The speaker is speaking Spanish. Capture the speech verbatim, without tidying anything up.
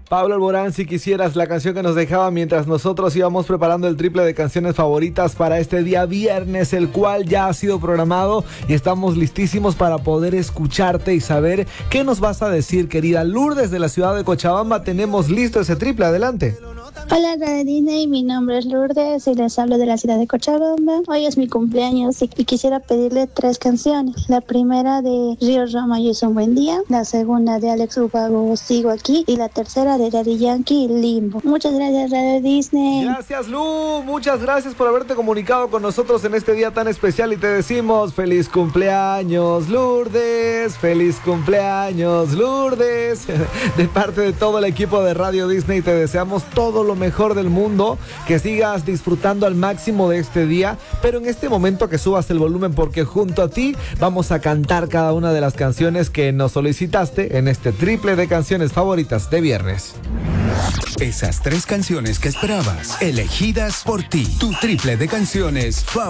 Pablo Alborán, si quisieras, la canción que nos dejaba mientras nosotros íbamos preparando el triple de canciones favoritas para este día viernes, el cual ya ha sido programado y estamos listísimos para poder escucharte y saber qué nos vas a decir, querida Lourdes de la ciudad de Cochabamba. Tenemos listo ese triple, adelante. Hola Radio Disney, mi nombre es Lourdes y les hablo de la ciudad de Cochabamba. Hoy es mi cumpleaños y, y quisiera pedirle tres canciones. La primera de Río Roma y es un buen día, la segunda de Alex Ubago, Sigo aquí, y la tercera de Daddy Yankee, Limbo. Muchas gracias Radio Disney. Gracias Lu, muchas gracias por haberte comunicado con nosotros en este día tan especial y te decimos feliz cumpleaños Lourdes, feliz cumpleaños Lourdes. De parte de todo el equipo de Radio Disney te deseamos todo lo mejor del mundo, que sigas disfrutando al máximo de este día, pero en este momento que subas el volumen porque junto a ti vamos a cantar cada una de las canciones que nos solicitaste en este triple de canciones favoritas de viernes. Esas tres canciones que esperabas, elegidas por ti, tu triple de canciones favoritas.